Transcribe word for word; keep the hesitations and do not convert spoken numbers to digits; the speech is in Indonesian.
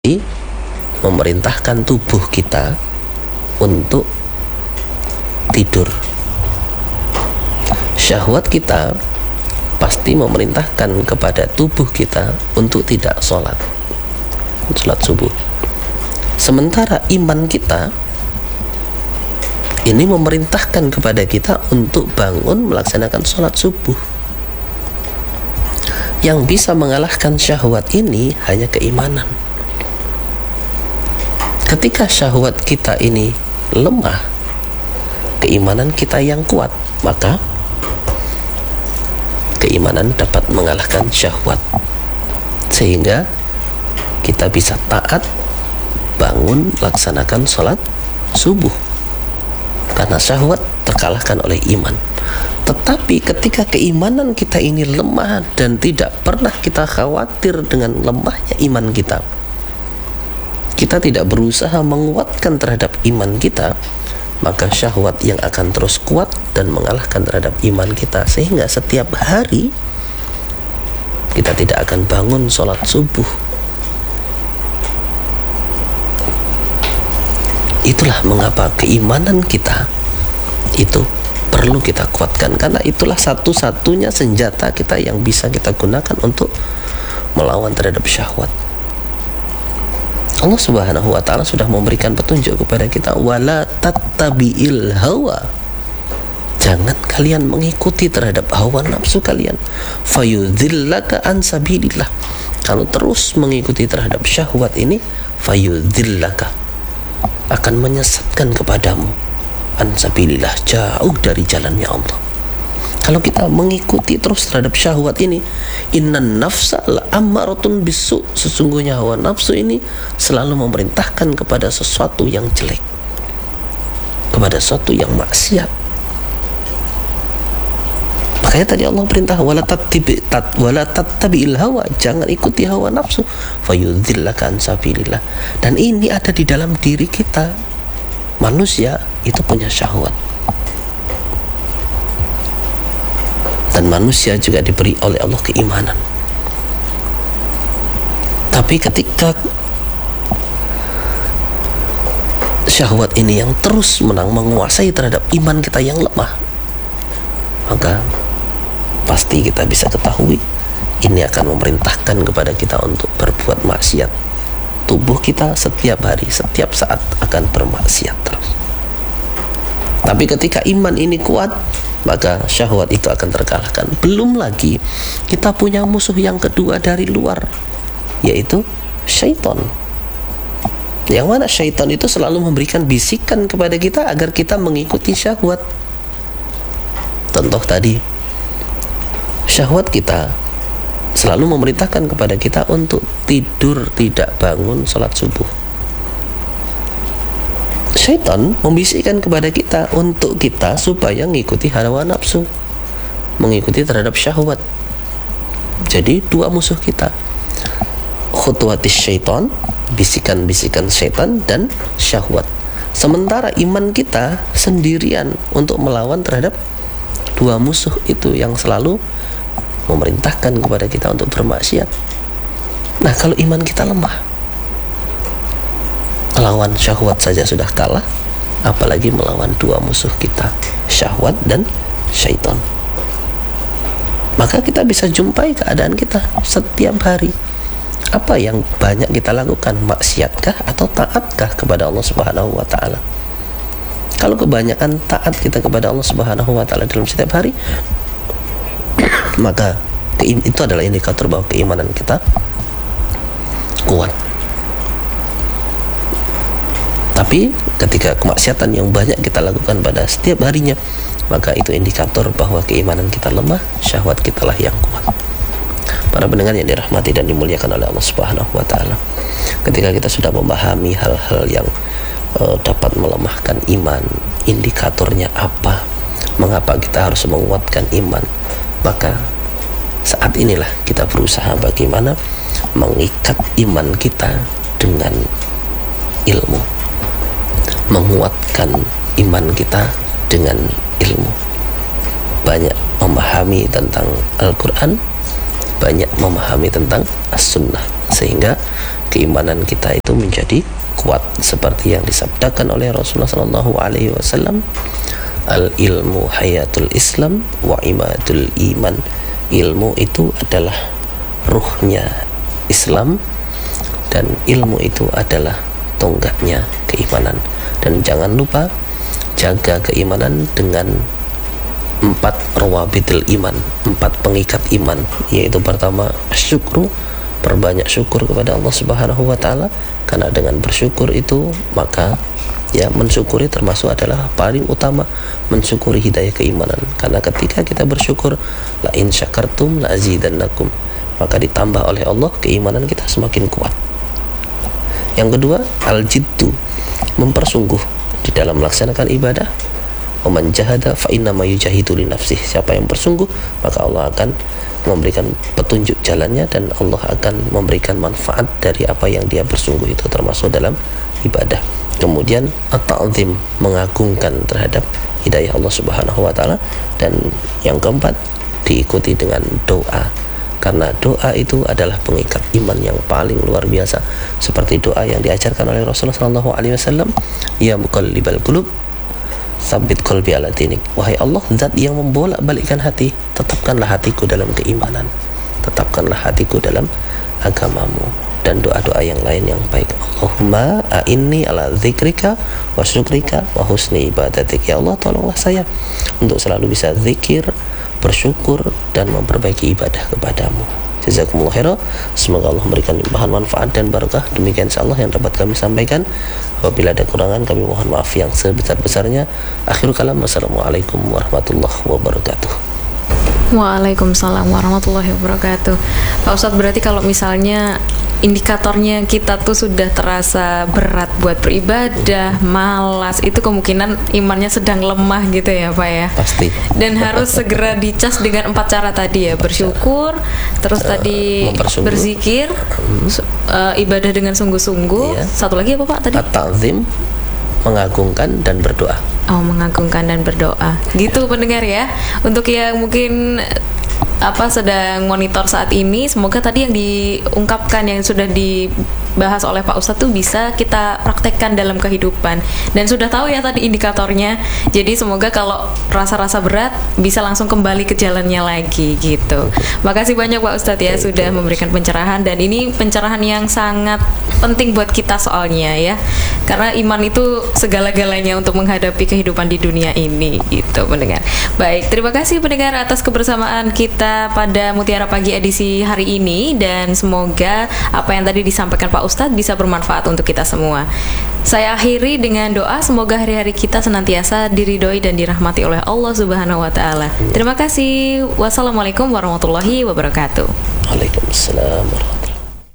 memerintahkan tubuh kita untuk tidur. Syahwat kita pasti memerintahkan kepada tubuh kita untuk tidak sholat sholat subuh. Sementara iman kita ini memerintahkan kepada kita untuk bangun melaksanakan sholat subuh. Yang bisa mengalahkan syahwat ini hanya keimanan. Ketika syahwat kita ini lemah, keimanan kita yang kuat, maka keimanan dapat mengalahkan syahwat, sehingga kita bisa taat bangun laksanakan sholat subuh karena syahwat terkalahkan oleh iman. Tetapi ketika keimanan kita ini lemah dan tidak pernah kita khawatir dengan lemahnya iman kita, kita tidak berusaha menguatkan terhadap iman kita, maka syahwat yang akan terus kuat dan mengalahkan terhadap iman kita, sehingga setiap hari kita tidak akan bangun sholat subuh. Itulah mengapa keimanan kita itu perlu kita kuatkan, karena itulah satu-satunya senjata kita yang bisa kita gunakan untuk melawan terhadap syahwat. Allah Subhanahu wa ta'ala sudah memberikan petunjuk kepada kita, wala tattabi'il hawa, jangan kalian mengikuti terhadap hawa nafsu kalian, fayudhillaka an sabilillah. Kalau terus mengikuti terhadap syahwat ini, fayudhillaka, akan menyesatkan kepadamu, an sabilillah, jauh dari jalannya Allah. Kalau kita mengikuti terus terhadap syahwat ini, innan nafsa la'ammaratun bisu, sesungguhnya hawa nafsu ini selalu memerintahkan kepada sesuatu yang jelek, kepada sesuatu yang maksiat. Makanya tadi Allah perintah wala tattabi tat wala tattabi'il hawa, jangan ikuti hawa nafsu, fayudhillaka an sabilillah. Dan ini ada di dalam diri kita. Manusia itu punya syahwat, dan manusia juga diberi oleh Allah keimanan. Tapi ketika syahwat ini yang terus menang menguasai terhadap iman kita yang lemah, maka pasti kita bisa ketahui ini akan memerintahkan kepada kita untuk berbuat maksiat. Tubuh kita setiap hari, setiap saat akan bermaksiat terus. Tapi ketika iman ini kuat, maka syahwat itu akan terkalahkan. Belum lagi kita punya musuh yang kedua dari luar, yaitu syaitan. Yang mana syaitan itu selalu memberikan bisikan kepada kita agar kita mengikuti syahwat. Contoh tadi, syahwat kita selalu memerintahkan kepada kita untuk tidur, tidak bangun sholat subuh. Syaitan membisikkan kepada kita untuk kita supaya mengikuti hawa nafsu, mengikuti terhadap syahwat. Jadi dua musuh kita, khutuwatis syaitan, bisikan-bisikan syaitan, dan syahwat. Sementara iman kita sendirian untuk melawan terhadap dua musuh itu yang selalu memerintahkan kepada kita untuk bermaksiat. Nah, kalau iman kita lemah, melawan syahwat saja sudah kalah, apalagi melawan dua musuh kita, syahwat dan syaitan. Maka kita bisa jumpai keadaan kita setiap hari. Apa yang banyak kita lakukan, maksiatkah atau taatkah kepada Allah Subhanahu wa ta'ala? Kalau kebanyakan taat kita kepada Allah Subhanahu wa ta'ala dalam setiap hari, maka itu adalah indikator bahwa keimanan kita kuat. Tapi ketika kemaksiatan yang banyak kita lakukan pada setiap harinya, maka itu indikator bahwa keimanan kita lemah, syahwat kita lah yang kuat. Para pendengar yang dirahmati dan dimuliakan oleh Allah Subhanahu wa ta'ala, ketika kita sudah memahami hal-hal yang uh, dapat melemahkan iman, indikatornya apa, mengapa kita harus menguatkan iman, maka saat inilah kita berusaha bagaimana mengikat iman kita dengan ilmu, menguatkan iman kita dengan ilmu. Banyak memahami tentang Al-Quran, banyak memahami tentang As-Sunnah. sehingga keimanan kita itu menjadi kuat seperti yang disabdakan oleh Rasulullah Shallallahu Alaihi Wasallam, al ilmu hayatul Islam wa imadul iman. Ilmu itu adalah ruhnya Islam dan ilmu itu adalah tonggaknya keimanan. Dan jangan lupa jaga keimanan dengan empat rawabitul iman, empat pengikat iman, yaitu pertama syukru, perbanyak syukur kepada Allah Subhanahu wa taala, karena dengan bersyukur itu maka ya mensyukuri termasuk adalah paling utama mensyukuri hidayah keimanan, karena ketika kita bersyukur la in syakartum la azidannakum, maka ditambah oleh Allah keimanan kita semakin kuat. Yang kedua al jiddu, mempersungguh di dalam melaksanakan ibadah. Waman jahada fa innama yujahidu li nafsih, siapa yang bersungguh maka Allah akan memberikan petunjuk jalannya dan Allah akan memberikan manfaat dari apa yang dia bersungguh itu, termasuk dalam ibadah. Kemudian at-ta'zim, mengagungkan terhadap hidayah Allah Subhanahu wa taala. Dan yang keempat diikuti dengan doa, karena doa itu adalah pengikat iman yang paling luar biasa, seperti doa yang diajarkan oleh Rasulullah Shallallahu Alaihi Wasallam, ya muqallibal qulub sabit qalbi ala dinik. Wahai Allah, zat yang membolak-balikkan hati, tetapkanlah hatiku dalam keimanan, tetapkanlah hatiku dalam agamamu. Dan doa-doa yang lain yang baik. Allahumma a'inni ala zikrika wa syukrika wa husni ibadatik. Ya Allah, tolonglah saya untuk selalu bisa zikir, bersyukur, dan memperbaiki ibadah kepadamu. Jazakumullah khairan. Semoga Allah memberikan limpahan manfaat dan barakah. Demikian insyaallah yang dapat kami sampaikan. Apabila ada kurangan kami mohon maaf yang sebesar-besarnya. Akhirul kalam, wassalamualaikum warahmatullahi wabarakatuh. Waalaikumsalam warahmatullahi wabarakatuh. Pak Ustadz, berarti kalau misalnya indikatornya kita tuh sudah terasa berat buat beribadah, malas, itu kemungkinan imannya sedang lemah gitu ya Pak ya? Pasti. Dan harus segera dicas dengan empat cara tadi ya, bersyukur, terus uh, tadi berzikir, uh, ibadah dengan sungguh-sungguh, iya. Satu lagi apa Pak tadi? At-ta'zim, mengagungkan dan berdoa. Oh, mengagungkan dan berdoa. Gitu pendengar ya. Untuk yang mungkin apa sedang monitor saat ini, semoga tadi yang diungkapkan, yang sudah dibahas oleh Pak Ustadz tuh bisa kita praktekkan dalam kehidupan. Dan sudah tahu ya tadi indikatornya. Jadi semoga kalau rasa-rasa berat bisa langsung kembali ke jalannya lagi gitu. Makasih banyak Pak Ustadz ya sudah memberikan pencerahan, dan ini pencerahan yang sangat penting buat kita soalnya ya. Karena iman itu segala-galanya untuk menghadapi kehidupan di dunia ini gitu pendengar. Baik, terima kasih pendengar atas kebersamaan kita pada Mutiara Pagi edisi hari ini, dan semoga apa yang tadi disampaikan Pak Ustadz bisa bermanfaat untuk kita semua. Saya akhiri dengan doa semoga hari-hari kita senantiasa diridhoi dan dirahmati oleh Allah Subhanahu wa taala. Terima kasih. Wassalamualaikum warahmatullahi wabarakatuh. Waalaikumsalam warahmatullahi wabarakatuh.